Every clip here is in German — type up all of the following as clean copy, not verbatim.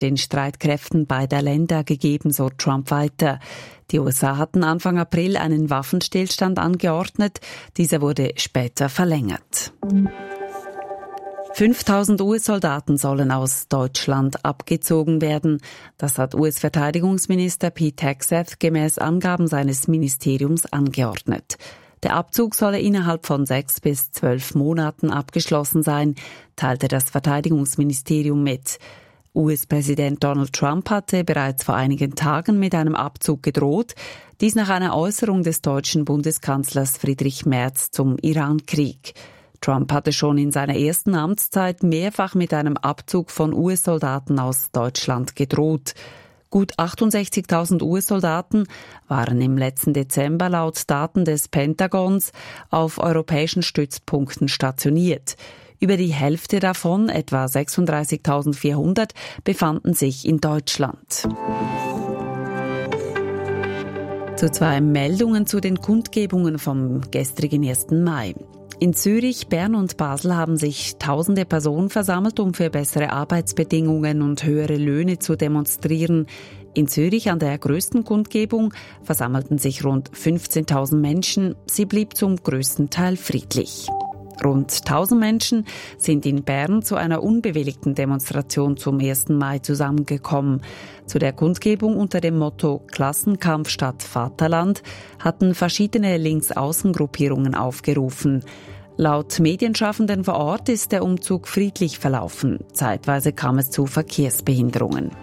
den Streitkräften beider Länder gegeben, so Trump weiter. Die USA hatten Anfang April einen Waffenstillstand angeordnet. Dieser wurde später verlängert. 5.000 US-Soldaten sollen aus Deutschland abgezogen werden. Das hat US-Verteidigungsminister Pete Hegseth gemäß Angaben seines Ministeriums angeordnet. Der Abzug solle innerhalb von 6 bis 12 Monaten abgeschlossen sein, teilte das Verteidigungsministerium mit. US-Präsident Donald Trump hatte bereits vor einigen Tagen mit einem Abzug gedroht, dies nach einer Äußerung des deutschen Bundeskanzlers Friedrich Merz zum Iran-Krieg. Trump hatte schon in seiner ersten Amtszeit mehrfach mit einem Abzug von US-Soldaten aus Deutschland gedroht. Gut 68.000 US-Soldaten waren im letzten Dezember laut Daten des Pentagons auf europäischen Stützpunkten stationiert. Über die Hälfte davon, etwa 36.400, befanden sich in Deutschland. Zu 2 Meldungen zu den Kundgebungen vom gestrigen 1. Mai. In Zürich, Bern und Basel haben sich tausende Personen versammelt, um für bessere Arbeitsbedingungen und höhere Löhne zu demonstrieren. In Zürich an der größten Kundgebung versammelten sich rund 15.000 Menschen. Sie blieb zum größten Teil friedlich. Rund 1.000 Menschen sind in Bern zu einer unbewilligten Demonstration zum 1. Mai zusammengekommen. Zu der Kundgebung unter dem Motto Klassenkampf statt Vaterland hatten verschiedene Linksaußengruppierungen aufgerufen. Laut Medienschaffenden vor Ort ist der Umzug friedlich verlaufen. Zeitweise kam es zu Verkehrsbehinderungen.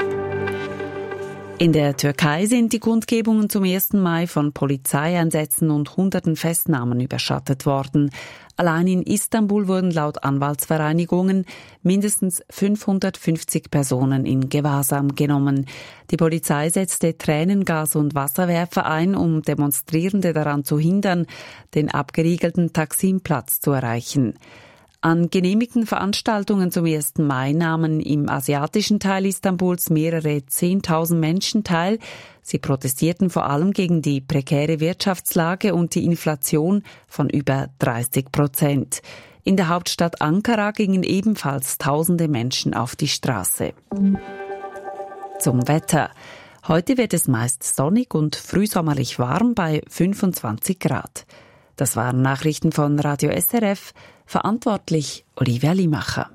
In der Türkei sind die Kundgebungen zum 1. Mai von Polizeieinsätzen und hunderten Festnahmen überschattet worden. Allein in Istanbul wurden laut Anwaltsvereinigungen mindestens 550 Personen in Gewahrsam genommen. Die Polizei setzte Tränengas und Wasserwerfer ein, um Demonstrierende daran zu hindern, den abgeriegelten Taksimplatz zu erreichen. An genehmigten Veranstaltungen zum 1. Mai nahmen im asiatischen Teil Istanbuls mehrere 10.000 Menschen teil. Sie protestierten vor allem gegen die prekäre Wirtschaftslage und die Inflation von über 30%. In der Hauptstadt Ankara gingen ebenfalls tausende Menschen auf die Straße. Zum Wetter. Heute wird es meist sonnig und frühsommerlich warm bei 25 Grad. Das waren Nachrichten von Radio SRF. Verantwortlich Olivia Limacher.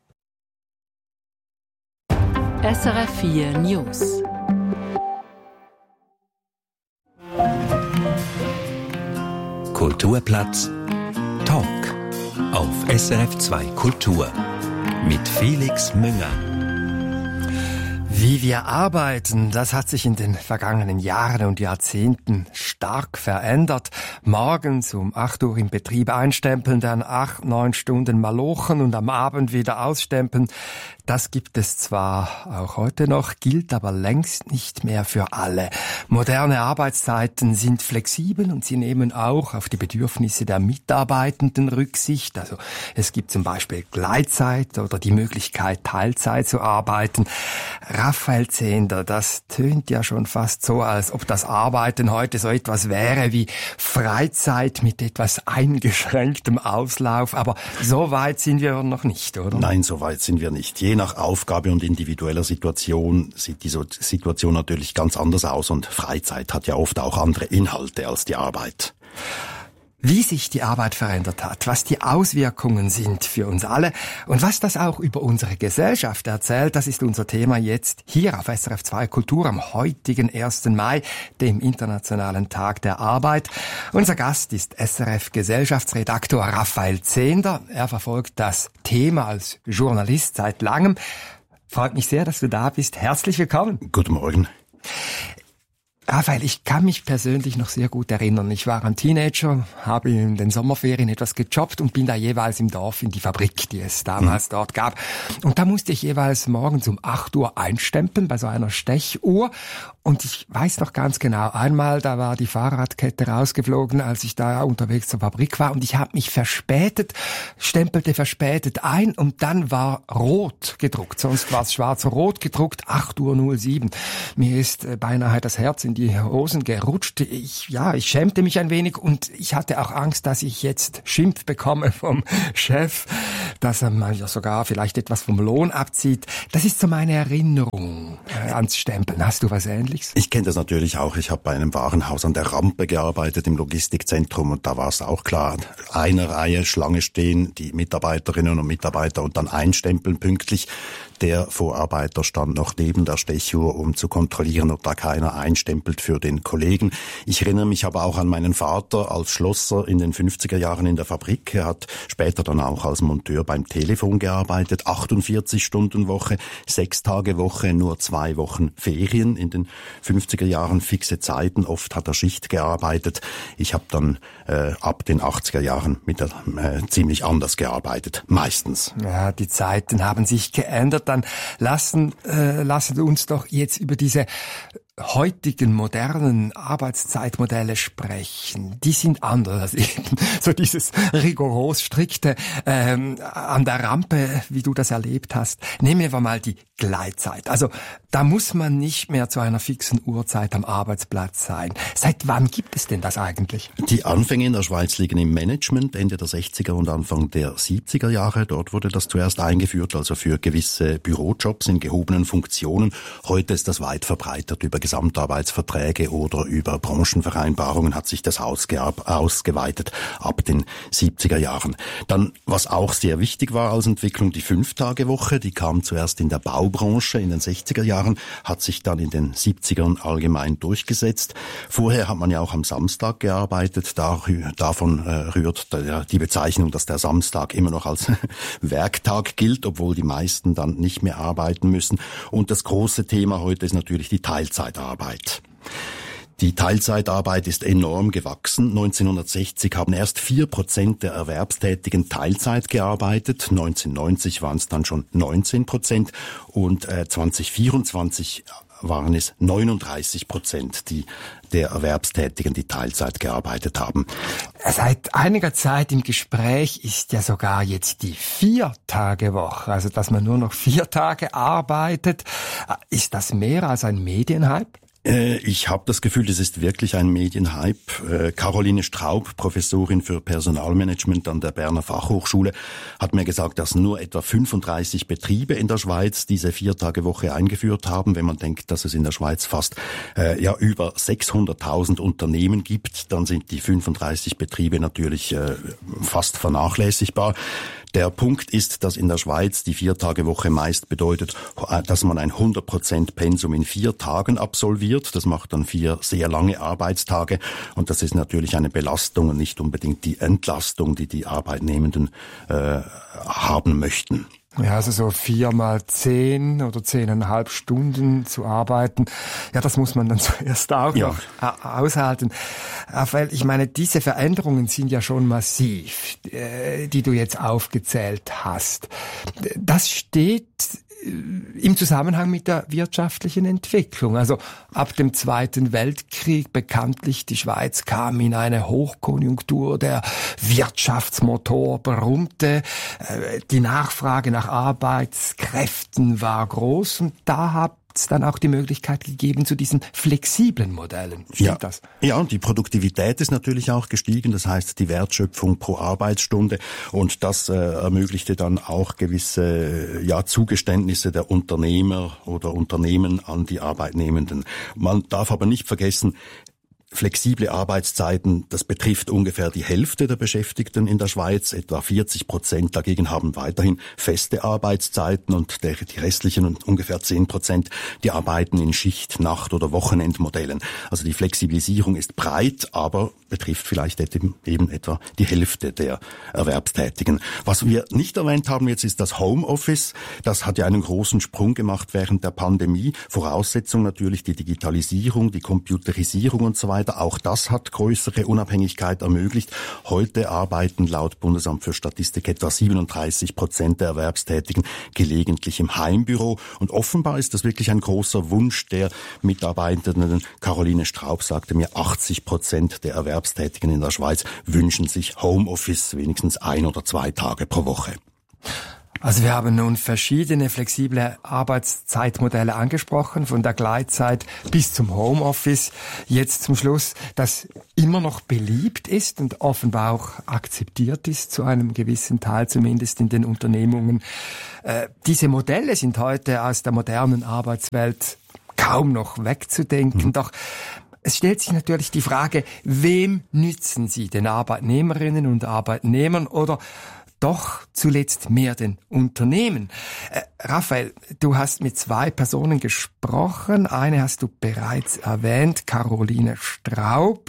SRF 4 News. Kulturplatz Talk auf SRF 2 Kultur mit Felix Münger. Wie wir arbeiten, das hat sich in den vergangenen Jahren und Jahrzehnten stark verändert. Morgens um 8 Uhr im Betrieb einstempeln, dann 8-9 Stunden malochen und am Abend wieder ausstempeln. Das gibt es zwar auch heute noch, gilt aber längst nicht mehr für alle. Moderne Arbeitszeiten sind flexibel und sie nehmen auch auf die Bedürfnisse der Mitarbeitenden Rücksicht. Also es gibt zum Beispiel Gleitzeit oder die Möglichkeit, Teilzeit zu arbeiten. Raphael Zehnder, das tönt ja schon fast so, als ob das Arbeiten heute so etwas wäre wie Freizeit mit etwas eingeschränktem Auslauf. Aber so weit sind wir noch nicht, oder? Nein, so weit sind wir nicht. Je nach Aufgabe und individueller Situation sieht die Situation natürlich ganz anders aus und Freizeit hat ja oft auch andere Inhalte als die Arbeit. Wie sich die Arbeit verändert hat, was die Auswirkungen sind für uns alle und was das auch über unsere Gesellschaft erzählt, das ist unser Thema jetzt hier auf SRF 2 Kultur am heutigen 1. Mai, dem Internationalen Tag der Arbeit. Unser Gast ist SRF-Gesellschaftsredaktor Raphael Zehnder. Er verfolgt das Thema als Journalist seit langem. Freut mich sehr, dass du da bist. Herzlich willkommen. Guten Morgen. Raphael, ich kann mich persönlich noch sehr gut erinnern. Ich war ein Teenager, habe in den Sommerferien etwas gejobbt und bin da jeweils im Dorf in die Fabrik, die es damals dort gab. Und da musste ich jeweils morgens um 8 Uhr einstempeln bei so einer Stechuhr. Und ich weiß noch ganz genau, einmal, da war die Fahrradkette rausgeflogen, als ich da unterwegs zur Fabrik war. Und ich habe mich stempelte verspätet ein und dann war rot gedruckt. Sonst war es schwarz-rot gedruckt, 8:07 Uhr. Mir ist beinahe das Herz in die die Hosen gerutscht. Ich schämte mich ein wenig und ich hatte auch Angst, dass ich jetzt Schimpf bekomme vom Chef, dass er mal sogar vielleicht etwas vom Lohn abzieht. Das ist so meine Erinnerung ans Stempeln. Hast du was Ähnliches? Ich kenne das natürlich auch. Ich habe bei einem Warenhaus an der Rampe gearbeitet im Logistikzentrum und da war es auch klar, eine Reihe Schlange stehen, die Mitarbeiterinnen und Mitarbeiter und dann einstempeln pünktlich. Der Vorarbeiter stand noch neben der Stechuhr, um zu kontrollieren, ob da keiner einstempelt für den Kollegen. Ich erinnere mich aber auch an meinen Vater als Schlosser in den 50er Jahren in der Fabrik. Er hat später dann auch als Monteur beim Telefon gearbeitet, 48-Stunden-Woche, 6-Tage-Woche, nur 2 Wochen Ferien in den 50er Jahren, fixe Zeiten, oft hat er Schicht gearbeitet. Ich habe dann ab den 80er Jahren ziemlich anders gearbeitet, meistens. Ja, die Zeiten haben sich geändert. Dann lassen uns doch jetzt über diese heutigen modernen Arbeitszeitmodelle sprechen. Die sind anders als eben so dieses rigoros strikte an der Rampe, wie du das erlebt hast. Nehmen wir mal die Gleitzeit. Also da muss man nicht mehr zu einer fixen Uhrzeit am Arbeitsplatz sein. Seit wann gibt es denn das eigentlich? Die Anfänge in der Schweiz liegen im Management, Ende der 60er und Anfang der 70er Jahre. Dort wurde das zuerst eingeführt, also für gewisse Bürojobs in gehobenen Funktionen. Heute ist das weit verbreitet. Über Gesamtarbeitsverträge oder über Branchenvereinbarungen hat sich das ausgeweitet ab den 70er Jahren. Dann, was auch sehr wichtig war als Entwicklung, die 5-Tage-Woche, die kam zuerst in der Baubranche in den 60er Jahren, hat sich dann in den 70ern allgemein durchgesetzt. Vorher hat man ja auch am Samstag gearbeitet. Davon rührt die Bezeichnung, dass der Samstag immer noch als Werktag gilt, obwohl die meisten dann nicht mehr arbeiten müssen. Und das große Thema heute ist natürlich die Teilzeitarbeit. Die Teilzeitarbeit ist enorm gewachsen. 1960 haben erst 4% der Erwerbstätigen Teilzeit gearbeitet. 1990 waren es dann schon 19% und 2024 waren es 39%, der Erwerbstätigen, die Teilzeit gearbeitet haben. Seit einiger Zeit im Gespräch ist ja sogar jetzt die 4-Tage-Woche, also dass man nur noch 4 Tage arbeitet. Ist das mehr als ein Medienhype? Ich habe das Gefühl, das ist wirklich ein Medienhype. Caroline Straub, Professorin für Personalmanagement an der Berner Fachhochschule, hat mir gesagt, dass nur etwa 35 Betriebe in der Schweiz diese 4-Tage-Woche eingeführt haben. Wenn man denkt, dass es in der Schweiz fast über 600.000 Unternehmen gibt, dann sind die 35 Betriebe natürlich fast vernachlässigbar. Der Punkt ist, dass in der Schweiz die 4-Tage-Woche meist bedeutet, dass man ein 100% Pensum in 4 Tagen absolviert. Das macht dann 4 sehr lange Arbeitstage und das ist natürlich eine Belastung und nicht unbedingt die Entlastung, die die Arbeitnehmenden haben möchten. Ja, also so 4 mal 10 oder 10,5 Stunden zu arbeiten, ja, das muss man dann zuerst auch noch aushalten. Raphael, ich meine, diese Veränderungen sind ja schon massiv, die du jetzt aufgezählt hast. Das steht im Zusammenhang mit der wirtschaftlichen Entwicklung. Also ab dem Zweiten Weltkrieg bekanntlich, die Schweiz kam in eine Hochkonjunktur, der Wirtschaftsmotor brummte, die Nachfrage nach Arbeitskräften war groß und da hat es dann auch die Möglichkeit gegeben zu diesen flexiblen Modellen. Stimmt das? Ja, und die Produktivität ist natürlich auch gestiegen, das heißt die Wertschöpfung pro Arbeitsstunde und das ermöglichte dann auch gewisse Zugeständnisse der Unternehmer oder Unternehmen an die Arbeitnehmenden. Man darf aber nicht vergessen, flexible Arbeitszeiten, das betrifft ungefähr die Hälfte der Beschäftigten in der Schweiz, etwa 40% dagegen haben weiterhin feste Arbeitszeiten und die restlichen ungefähr 10%, die arbeiten in Schicht-, Nacht- oder Wochenendmodellen. Also die Flexibilisierung ist breit, aber betrifft vielleicht eben etwa die Hälfte der Erwerbstätigen. Was wir nicht erwähnt haben jetzt ist das Homeoffice. Das hat ja einen großen Sprung gemacht während der Pandemie. Voraussetzung natürlich die Digitalisierung, die Computerisierung und so weiter. Auch das hat größere Unabhängigkeit ermöglicht. Heute arbeiten laut Bundesamt für Statistik etwa 37% der Erwerbstätigen gelegentlich im Heimbüro. Und offenbar ist das wirklich ein großer Wunsch der Mitarbeitenden. Caroline Straub sagte mir, 80% der Erwerbstätigen in der Schweiz wünschen sich Homeoffice wenigstens 1 oder 2 Tage pro Woche. Also wir haben nun verschiedene flexible Arbeitszeitmodelle angesprochen, von der Gleitzeit bis zum Homeoffice. Jetzt zum Schluss, das immer noch beliebt ist und offenbar auch akzeptiert ist, zu einem gewissen Teil zumindest in den Unternehmungen. Diese Modelle sind heute aus der modernen Arbeitswelt kaum noch wegzudenken. Doch es stellt sich natürlich die Frage, wem nützen sie? Den Arbeitnehmerinnen und Arbeitnehmern oder doch zuletzt mehr den Unternehmen? Raphael, du hast mit 2 Personen gesprochen. Eine hast du bereits erwähnt, Caroline Straub,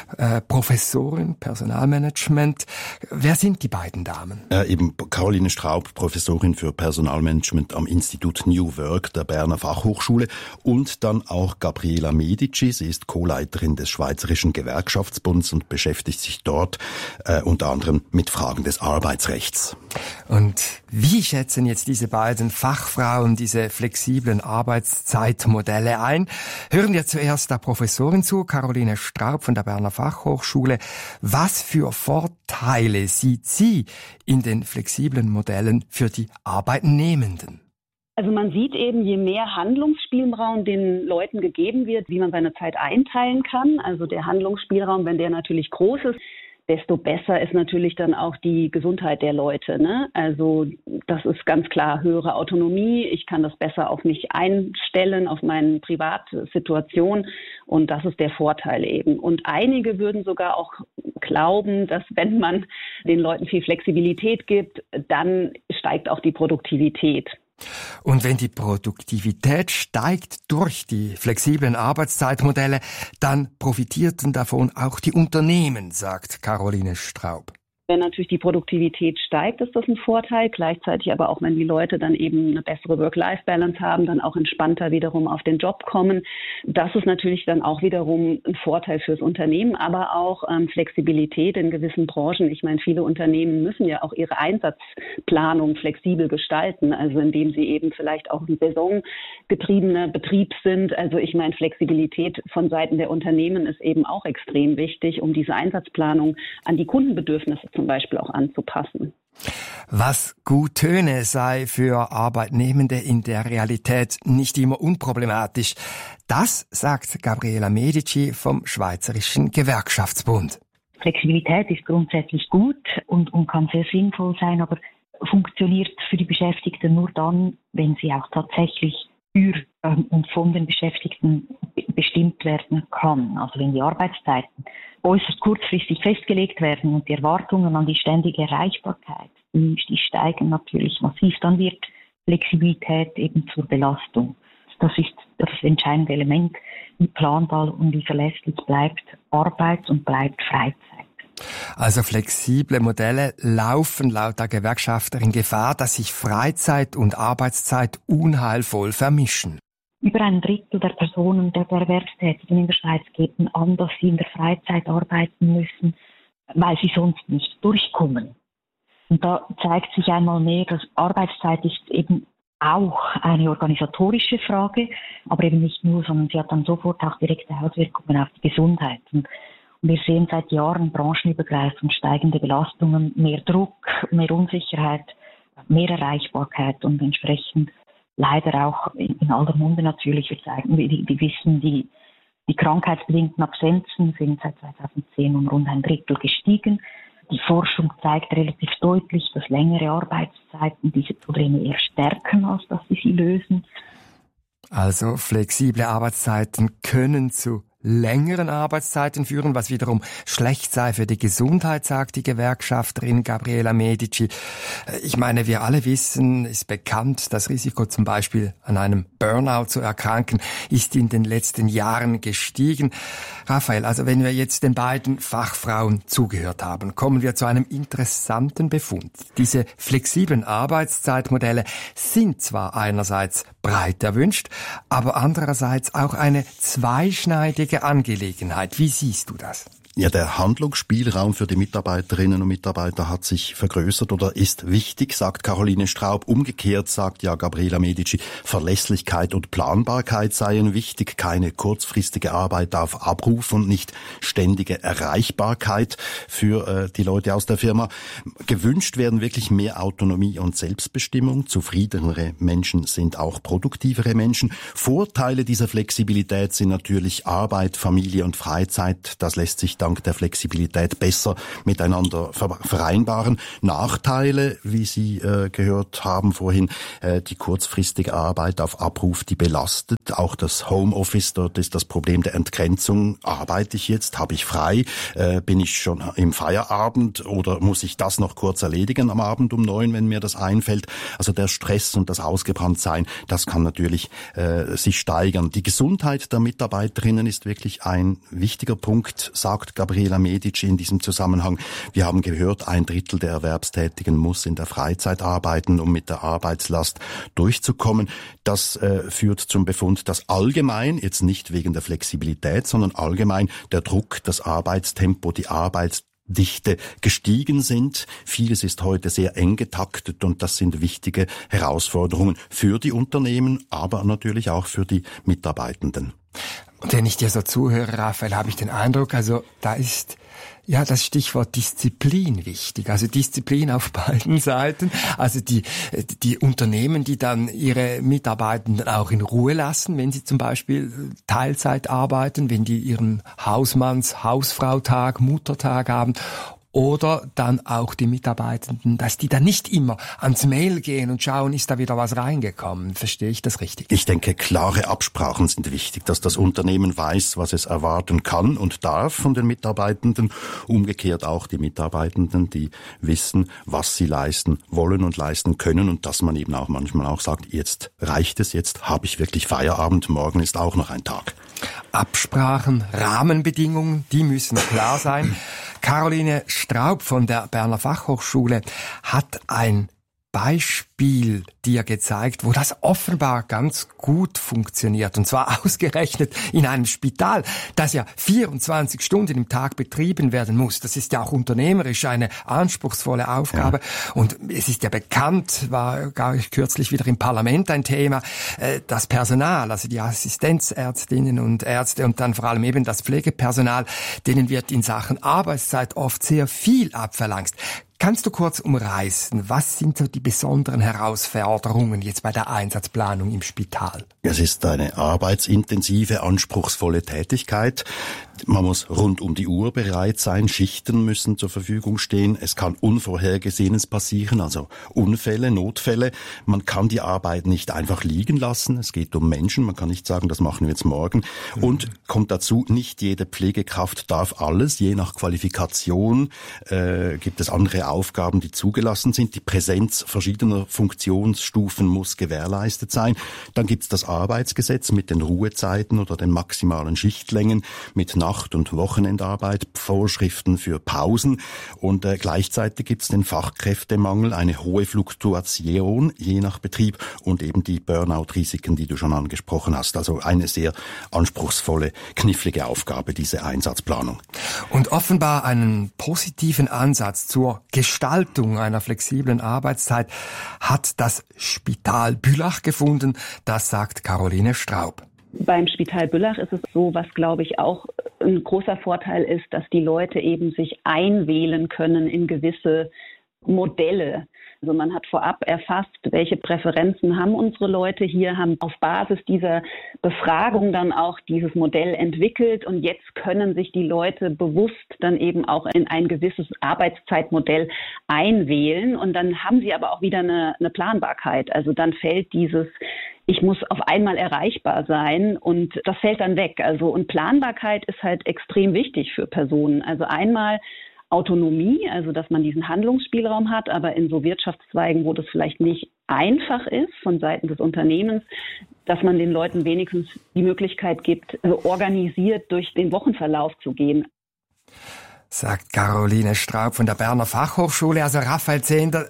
Professorin Personalmanagement. Wer sind die beiden Damen? Eben Caroline Straub, Professorin für Personalmanagement am Institut New Work der Berner Fachhochschule, und dann auch Gabriela Medici. Sie ist Co-Leiterin des Schweizerischen Gewerkschaftsbunds und beschäftigt sich dort unter anderem mit Fragen des Arbeitsrechts. Und wie schätzen jetzt diese beiden Fachfrauen diese flexiblen Arbeitszeitmodelle ein? Hören wir zuerst der Professorin zu, Caroline Straub von der Berner Fachhochschule. Was für Vorteile sieht sie in den flexiblen Modellen für die Arbeitnehmenden? Also man sieht eben, je mehr Handlungsspielraum den Leuten gegeben wird, wie man seine Zeit einteilen kann, also der Handlungsspielraum, wenn der natürlich groß ist, desto besser ist natürlich dann auch die Gesundheit der Leute, ne? Also das ist ganz klar höhere Autonomie. Ich kann das besser auf mich einstellen, auf meine Privatsituation. Und das ist der Vorteil eben. Und einige würden sogar auch glauben, dass wenn man den Leuten viel Flexibilität gibt, dann steigt auch die Produktivität. Und wenn die Produktivität steigt durch die flexiblen Arbeitszeitmodelle, dann profitierten davon auch die Unternehmen, sagt Caroline Straub. Wenn natürlich die Produktivität steigt, ist das ein Vorteil. Gleichzeitig aber auch, wenn die Leute dann eben eine bessere Work-Life-Balance haben, dann auch entspannter wiederum auf den Job kommen. Das ist natürlich dann auch wiederum ein Vorteil fürs Unternehmen, aber auch Flexibilität in gewissen Branchen. Ich meine, viele Unternehmen müssen ja auch ihre Einsatzplanung flexibel gestalten, also indem sie eben vielleicht auch ein saisongetriebener Betrieb sind. Also ich meine, Flexibilität von Seiten der Unternehmen ist eben auch extrem wichtig, um diese Einsatzplanung an die Kundenbedürfnisse zum Beispiel auch anzupassen. Was gut töne, sei für Arbeitnehmende in der Realität nicht immer unproblematisch. Das sagt Gabriela Medici vom Schweizerischen Gewerkschaftsbund. Flexibilität ist grundsätzlich gut und kann sehr sinnvoll sein, aber funktioniert für die Beschäftigten nur dann, wenn sie auch tatsächlich für und von den Beschäftigten bestimmt werden kann. Also wenn die Arbeitszeiten äußerst kurzfristig festgelegt werden und die Erwartungen an die ständige Erreichbarkeit, die steigen natürlich massiv, dann wird Flexibilität eben zur Belastung. Das ist das entscheidende Element, wie planbar und wie verlässlich bleibt Arbeit und bleibt Freizeit. Also flexible Modelle laufen laut der Gewerkschafterin Gefahr, dass sich Freizeit und Arbeitszeit unheilvoll vermischen. Über 1/3 der Personen, der Erwerbstätigen in der Schweiz, geben an, dass sie in der Freizeit arbeiten müssen, weil sie sonst nicht durchkommen. Und da zeigt sich einmal mehr, dass Arbeitszeit ist eben auch eine organisatorische Frage, aber eben nicht nur, sondern sie hat dann sofort auch direkte Auswirkungen auf die Gesundheit. Und wir sehen seit Jahren branchenübergreifend steigende Belastungen, mehr Druck, mehr Unsicherheit, mehr Erreichbarkeit und entsprechend leider auch in aller Munde natürlich. Wir wissen, die krankheitsbedingten Absenzen sind seit 2010 um rund 1/3 gestiegen. Die Forschung zeigt relativ deutlich, dass längere Arbeitszeiten diese Probleme eher stärken, als dass sie lösen. Also flexible Arbeitszeiten können zu längeren Arbeitszeiten führen, was wiederum schlecht sei für die Gesundheit, sagt die Gewerkschafterin Gabriela Medici. Ich meine, wir alle wissen, ist bekannt, das Risiko zum Beispiel an einem Burnout zu erkranken, ist in den letzten Jahren gestiegen. Raphael, also wenn wir jetzt den beiden Fachfrauen zugehört haben, kommen wir zu einem interessanten Befund. Diese flexiblen Arbeitszeitmodelle sind zwar einerseits breit erwünscht, aber andererseits auch eine zweischneidige Angelegenheit. Wie siehst du das? Ja, der Handlungsspielraum für die Mitarbeiterinnen und Mitarbeiter hat sich vergrößert oder ist wichtig, sagt Caroline Straub. Umgekehrt sagt ja Gabriela Medici, Verlässlichkeit und Planbarkeit seien wichtig, keine kurzfristige Arbeit auf Abruf und nicht ständige Erreichbarkeit für die Leute aus der Firma. Gewünscht werden wirklich mehr Autonomie und Selbstbestimmung. Zufriedenere Menschen sind auch produktivere Menschen. Vorteile dieser Flexibilität sind natürlich Arbeit, Familie und Freizeit. Das lässt sich dank der Flexibilität besser miteinander vereinbaren. Nachteile, wie Sie gehört haben vorhin, die kurzfristige Arbeit auf Abruf, die belastet. Auch das Homeoffice, dort ist das Problem der Entgrenzung. Arbeite ich jetzt? Habe ich frei? Bin ich schon im Feierabend oder muss ich das noch kurz erledigen am Abend um 9, wenn mir das einfällt? Also der Stress und das Ausgebranntsein, das kann natürlich sich steigern. Die Gesundheit der Mitarbeiterinnen ist wirklich ein wichtiger Punkt, sagt Gabriela Medici in diesem Zusammenhang. Wir haben gehört, 1/3 der Erwerbstätigen muss in der Freizeit arbeiten, um mit der Arbeitslast durchzukommen. Das führt zum Befund, dass allgemein, jetzt nicht wegen der Flexibilität, sondern allgemein der Druck, das Arbeitstempo, die Arbeitsdichte gestiegen sind. Vieles ist heute sehr eng getaktet und das sind wichtige Herausforderungen für die Unternehmen, aber natürlich auch für die Mitarbeitenden. Und wenn ich dir so zuhöre, Raphael, habe ich den Eindruck, also da ist ja das Stichwort Disziplin wichtig. Also Disziplin auf beiden Seiten. Also die Unternehmen, die dann ihre Mitarbeitenden auch in Ruhe lassen, wenn sie zum Beispiel Teilzeit arbeiten, wenn die ihren Hausfrautag, Muttertag haben. Oder dann auch die Mitarbeitenden, dass die dann nicht immer ans Mail gehen und schauen, ist da wieder was reingekommen. Verstehe ich das richtig? Ich denke, klare Absprachen sind wichtig, dass das Unternehmen weiß, was es erwarten kann und darf von den Mitarbeitenden. Umgekehrt auch die Mitarbeitenden, die wissen, was sie leisten wollen und leisten können und dass man eben auch manchmal auch sagt, jetzt reicht es, jetzt habe ich wirklich Feierabend, morgen ist auch noch ein Tag. Absprachen, Rahmenbedingungen, die müssen klar sein. Caroline Straub von der Berner Fachhochschule hat ein Beispiel dir gezeigt, wo das offenbar ganz gut funktioniert. Und zwar ausgerechnet in einem Spital, das ja 24 Stunden im Tag betrieben werden muss. Das ist ja auch unternehmerisch eine anspruchsvolle Aufgabe. Ja. Und es ist ja bekannt, war gar kürzlich wieder im Parlament ein Thema, das Personal, also die Assistenzärztinnen und Ärzte und dann vor allem eben das Pflegepersonal, denen wird in Sachen Arbeitszeit oft sehr viel abverlangt. Kannst du kurz umreißen, was sind so die besonderen Herausforderungen jetzt bei der Einsatzplanung im Spital? Es ist eine arbeitsintensive, anspruchsvolle Tätigkeit. Man muss rund um die Uhr bereit sein, Schichten müssen zur Verfügung stehen. Es kann Unvorhergesehenes passieren, also Unfälle, Notfälle. Man kann die Arbeit nicht einfach liegen lassen. Es geht um Menschen, man kann nicht sagen, das machen wir jetzt morgen. Und kommt dazu, nicht jede Pflegekraft darf alles. Je nach Qualifikation gibt es andere Aufgaben, die zugelassen sind. Die Präsenz verschiedener Funktionsstufen muss gewährleistet sein. Dann gibt es das Arbeitsgesetz mit den Ruhezeiten oder den maximalen Schichtlängen, mit Nacht- und Wochenendarbeit, Vorschriften für Pausen und gleichzeitig gibt es den Fachkräftemangel, eine hohe Fluktuation je nach Betrieb und eben die Burnout-Risiken, die du schon angesprochen hast. Also eine sehr anspruchsvolle, knifflige Aufgabe, diese Einsatzplanung. Und offenbar einen positiven Ansatz zur Gestaltung einer flexiblen Arbeitszeit hat das Spital Bülach gefunden. Das sagt Caroline Straub. Beim Spital Bülach ist es so, was glaube ich auch ein großer Vorteil ist, dass die Leute eben sich einwählen können in gewisse Modelle. Also man hat vorab erfasst, welche Präferenzen haben unsere Leute hier, haben auf Basis dieser Befragung dann auch dieses Modell entwickelt und jetzt können sich die Leute bewusst dann eben auch in ein gewisses Arbeitszeitmodell einwählen und dann haben sie aber auch wieder eine Planbarkeit. Also dann fällt dieses ich muss auf einmal erreichbar sein und das fällt dann weg. Also und Planbarkeit ist halt extrem wichtig für Personen. Also einmal Autonomie, also dass man diesen Handlungsspielraum hat, aber in so Wirtschaftszweigen, wo das vielleicht nicht einfach ist von Seiten des Unternehmens, dass man den Leuten wenigstens die Möglichkeit gibt, organisiert durch den Wochenverlauf zu gehen. Sagt Caroline Straub von der Berner Fachhochschule. Also Raphael Zehnder,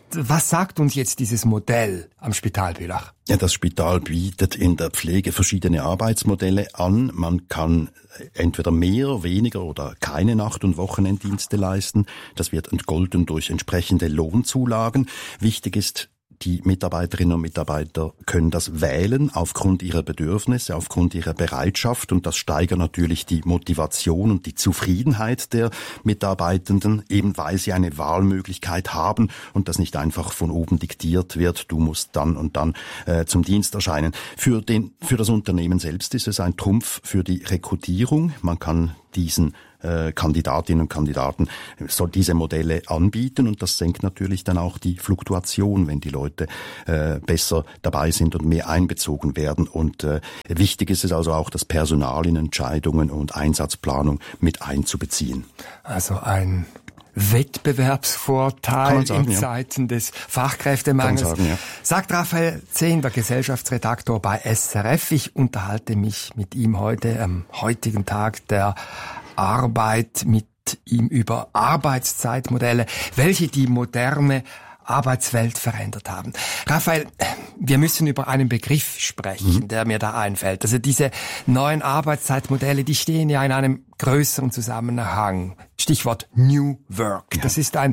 Was sagt uns jetzt dieses Modell am Spital Bülach? Ja, das Spital bietet in der Pflege verschiedene Arbeitsmodelle an. Man kann entweder mehr, weniger oder keine Nacht- und Wochenenddienste leisten. Das wird entgolten durch entsprechende Lohnzulagen. Wichtig ist, die Mitarbeiterinnen und Mitarbeiter können das wählen aufgrund ihrer Bedürfnisse, aufgrund ihrer Bereitschaft, und das steigert natürlich die Motivation und die Zufriedenheit der Mitarbeitenden, eben weil sie eine Wahlmöglichkeit haben und das nicht einfach von oben diktiert wird, du musst dann und dann zum Dienst erscheinen. Für das Unternehmen selbst ist es ein Trumpf für die Rekrutierung. Man kann diesen Kandidatinnen und Kandidaten soll diese Modelle anbieten, und das senkt natürlich dann auch die Fluktuation, wenn die Leute besser dabei sind und mehr einbezogen werden. Und wichtig ist es also auch, das Personal in Entscheidungen und Einsatzplanung mit einzubeziehen. Also ein Wettbewerbsvorteil in Zeiten des Fachkräftemangels. Sagen, ja. Sagt Raphael Zehnder, Gesellschaftsredaktor bei SRF. Ich unterhalte mich mit ihm heute, am heutigen Tag der Arbeit, mit ihm über Arbeitszeitmodelle, welche die moderne Arbeitswelt verändert haben. Raphael, wir müssen über einen Begriff sprechen, der mir da einfällt. Also diese neuen Arbeitszeitmodelle, die stehen ja in einem größeren Zusammenhang. Stichwort New Work. Ja. Das ist ein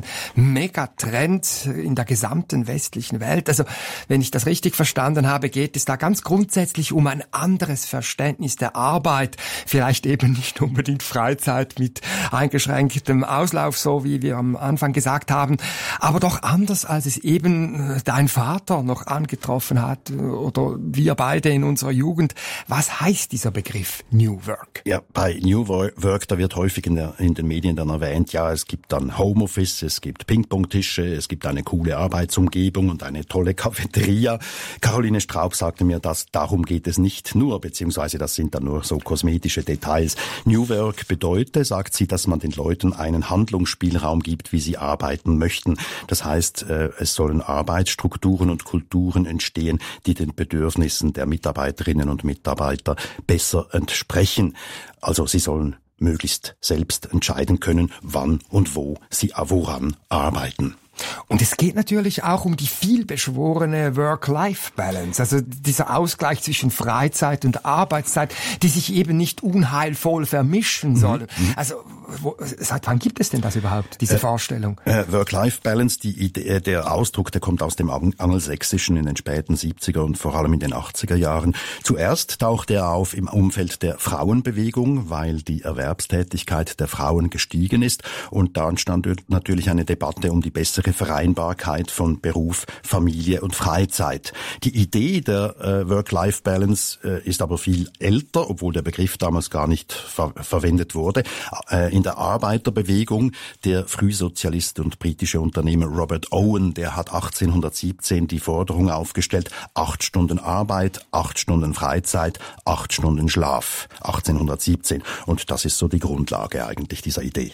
Megatrend in der gesamten westlichen Welt. Also, wenn ich das richtig verstanden habe, geht es da ganz grundsätzlich um ein anderes Verständnis der Arbeit. Vielleicht eben nicht unbedingt Freizeit mit eingeschränktem Auslauf, so wie wir am Anfang gesagt haben, aber doch anders, als es eben dein Vater noch angetroffen hat oder wir beide in unserer Jugend. Was heißt dieser Begriff New Work? Ja, bei New Work, da wird häufig in den Medien dann erwähnt, ja, es gibt dann Homeoffice, es gibt Ping-Pong-Tische, es gibt eine coole Arbeitsumgebung und eine tolle Cafeteria. Caroline Straub sagte mir, dass darum geht es nicht nur, beziehungsweise das sind dann nur so kosmetische Details. New Work bedeutet, sagt sie, dass man den Leuten einen Handlungsspielraum gibt, wie sie arbeiten möchten. Das heißt, es sollen Arbeitsstrukturen und Kulturen entstehen, die den Bedürfnissen der Mitarbeiterinnen und Mitarbeiter besser entsprechen. Also sie sollen möglichst selbst entscheiden können, wann und wo sie woran arbeiten. Und es geht natürlich auch um die vielbeschworene Work-Life-Balance, also dieser Ausgleich zwischen Freizeit und Arbeitszeit, die sich eben nicht unheilvoll vermischen sollen. Also seit wann gibt es denn das überhaupt, diese Vorstellung? Work-Life-Balance, die Idee, der Ausdruck, der kommt aus dem Angelsächsischen in den späten 70er und vor allem in den 80er Jahren. Zuerst tauchte er auf im Umfeld der Frauenbewegung, weil die Erwerbstätigkeit der Frauen gestiegen ist, und da entstand natürlich eine Debatte um die bessere Vereinbarkeit von Beruf, Familie und Freizeit. Die Idee der Work-Life-Balance ist aber viel älter, obwohl der Begriff damals gar nicht verwendet wurde. In der Arbeiterbewegung, der Frühsozialist und britische Unternehmer Robert Owen, der hat 1817 die Forderung aufgestellt, 8 Stunden Arbeit, 8 Stunden Freizeit, 8 Stunden Schlaf. 1817. Und das ist so die Grundlage eigentlich dieser Idee.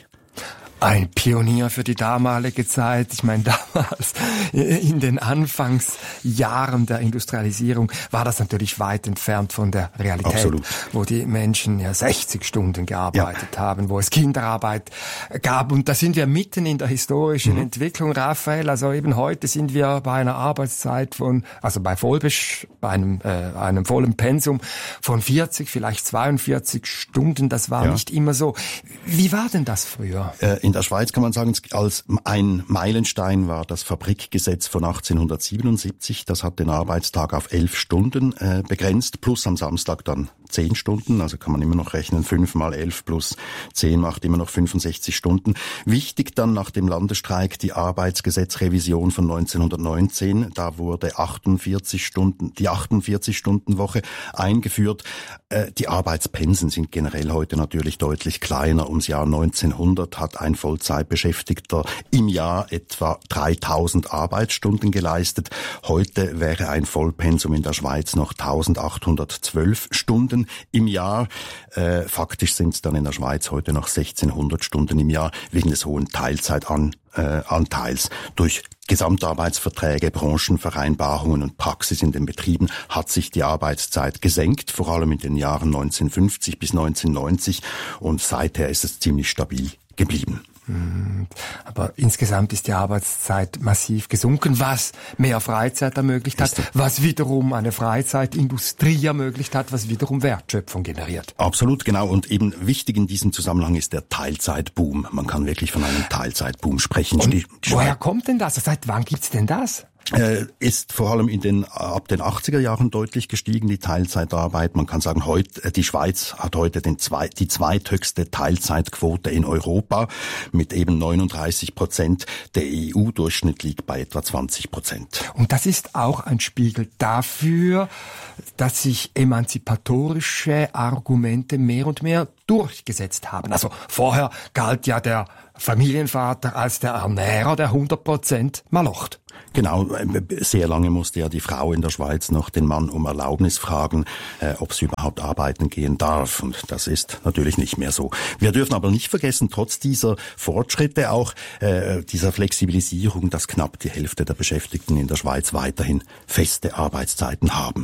Ein Pionier für die damalige Zeit. Ich meine, damals in den Anfangsjahren der Industrialisierung war das natürlich weit entfernt von der Realität. Absolut. Wo die Menschen ja 60 Stunden gearbeitet haben, wo es Kinderarbeit gab. Und da sind wir mitten in der historischen Entwicklung, Raphael. Also eben heute sind wir bei einer Arbeitszeit bei einem vollen Pensum von 40, vielleicht 42 Stunden. Das war nicht immer so. Wie war denn das früher? In der Schweiz kann man sagen, als ein Meilenstein war das Fabrikgesetz von 1877. Das hat den Arbeitstag auf 11 Stunden begrenzt, plus am Samstag dann 10 Stunden. Also kann man immer noch rechnen, 5 mal 11 plus 10 macht immer noch 65 Stunden. Wichtig dann nach dem Landesstreik die Arbeitsgesetzrevision von 1919. Da wurde die 48-Stunden-Woche eingeführt. Die Arbeitspensen sind generell heute natürlich deutlich kleiner. Ums Jahr 1900 hat ein Vollzeitbeschäftigter im Jahr etwa 3000 Arbeitsstunden geleistet. Heute wäre ein Vollpensum in der Schweiz noch 1812 Stunden im Jahr. Faktisch sind es dann in der Schweiz heute noch 1600 Stunden im Jahr wegen des hohen Teilzeitanteils. Durch Gesamtarbeitsverträge, Branchenvereinbarungen und Praxis in den Betrieben hat sich die Arbeitszeit gesenkt, vor allem in den Jahren 1950 bis 1990, und seither ist es ziemlich stabil geblieben. Aber insgesamt ist die Arbeitszeit massiv gesunken, was mehr Freizeit ermöglicht hat, was wiederum eine Freizeitindustrie ermöglicht hat, was wiederum Wertschöpfung generiert. Absolut, genau. Und eben wichtig in diesem Zusammenhang ist der Teilzeitboom. Man kann wirklich von einem Teilzeitboom sprechen. Und woher kommt denn das? Seit wann gibt's denn das? Ist vor allem ab den 80er Jahren deutlich gestiegen, die Teilzeitarbeit. Man kann sagen, die Schweiz hat heute die zweithöchste Teilzeitquote in Europa mit eben 39%. Der EU-Durchschnitt liegt bei etwa 20%. Und das ist auch ein Spiegel dafür, dass sich emanzipatorische Argumente mehr und mehr durchgesetzt haben. Also vorher galt ja der Familienvater als der Ernährer, der 100% malocht. Genau, sehr lange musste ja die Frau in der Schweiz noch den Mann um Erlaubnis fragen, ob sie überhaupt arbeiten gehen darf. Und das ist natürlich nicht mehr so. Wir dürfen aber nicht vergessen, trotz dieser Fortschritte auch dieser Flexibilisierung, dass knapp die Hälfte der Beschäftigten in der Schweiz weiterhin feste Arbeitszeiten haben.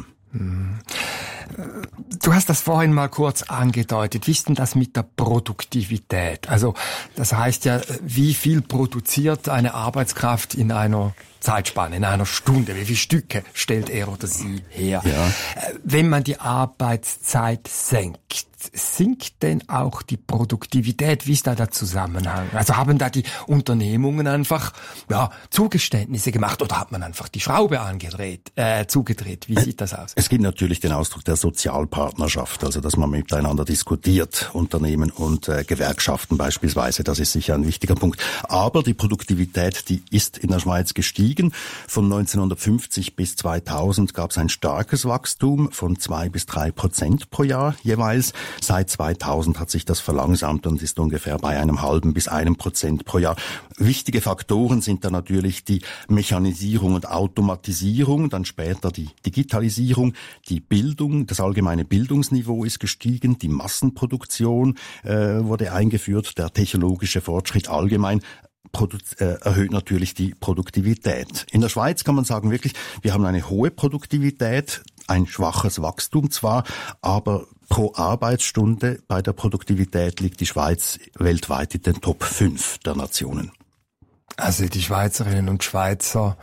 Du hast das vorhin mal kurz angedeutet. Wie ist denn das mit der Produktivität? Also das heißt ja, wie viel produziert eine Arbeitskraft in einer Zeitspanne, in einer Stunde? Wie viele Stücke stellt er oder sie her? Ja. Wenn man die Arbeitszeit senkt, sinkt denn auch die Produktivität? Wie ist da der Zusammenhang? Also haben da die Unternehmungen einfach Zugeständnisse gemacht oder hat man einfach die Schraube zugedreht? Wie sieht das aus? Es gibt natürlich den Ausdruck der Sozialpartnerschaft, also dass man miteinander diskutiert, Unternehmen und Gewerkschaften beispielsweise. Das ist sicher ein wichtiger Punkt. Aber die Produktivität, die ist in der Schweiz gestiegen. Von 1950 bis 2000 gab es ein starkes Wachstum von 2-3% pro Jahr jeweils. Seit 2000 hat sich das verlangsamt und ist ungefähr bei 0,5 bis 1% pro Jahr. Wichtige Faktoren sind da natürlich die Mechanisierung und Automatisierung, dann später die Digitalisierung, die Bildung, das allgemeine Bildungsniveau ist gestiegen, die Massenproduktion wurde eingeführt, der technologische Fortschritt allgemein erhöht natürlich die Produktivität. In der Schweiz kann man sagen wirklich, wir haben eine hohe Produktivität, ein schwaches Wachstum zwar, aber pro Arbeitsstunde bei der Produktivität liegt die Schweiz weltweit in den Top 5 der Nationen. Also die Schweizerinnen und Schweizer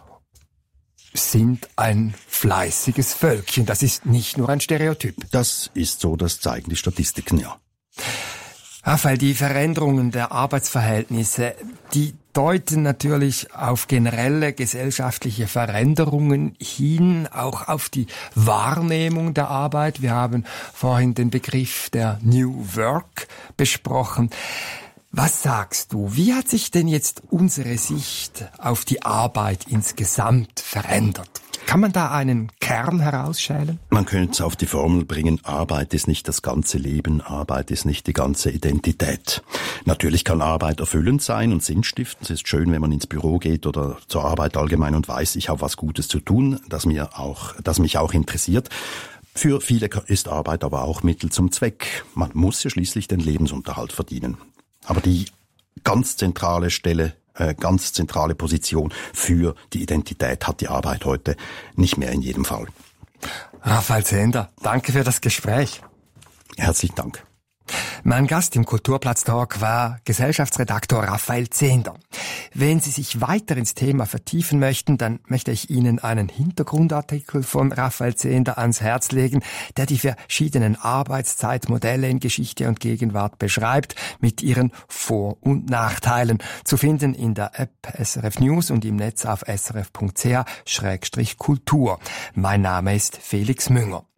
sind ein fleißiges Völkchen. Das ist nicht nur ein Stereotyp. Das ist so, das zeigen die Statistiken, ja. Raphael, die Veränderungen der Arbeitsverhältnisse, die deuten natürlich auf generelle gesellschaftliche Veränderungen hin, auch auf die Wahrnehmung der Arbeit. Wir haben vorhin den Begriff der New Work besprochen. Was sagst du? Wie hat sich denn jetzt unsere Sicht auf die Arbeit insgesamt verändert? Kann man da einen Kern herausschälen? Man könnte es auf die Formel bringen, Arbeit ist nicht das ganze Leben, Arbeit ist nicht die ganze Identität. Natürlich kann Arbeit erfüllend sein und sinnstiftend. Es ist schön, wenn man ins Büro geht oder zur Arbeit allgemein und weiß, ich habe was Gutes zu tun, das mich auch interessiert. Für viele ist Arbeit aber auch Mittel zum Zweck. Man muss ja schließlich den Lebensunterhalt verdienen. Aber die ganz zentrale Position für die Identität hat die Arbeit heute nicht mehr in jedem Fall. Raphael Zehnder, danke für das Gespräch. Herzlichen Dank. Mein Gast im Kulturplatz-Talk war Gesellschaftsredaktor Raphael Zehnder. Wenn Sie sich weiter ins Thema vertiefen möchten, dann möchte ich Ihnen einen Hintergrundartikel von Raphael Zehnder ans Herz legen, der die verschiedenen Arbeitszeitmodelle in Geschichte und Gegenwart beschreibt, mit ihren Vor- und Nachteilen. Zu finden in der App SRF News und im Netz auf srf.ch/kultur. Mein Name ist Felix Münger.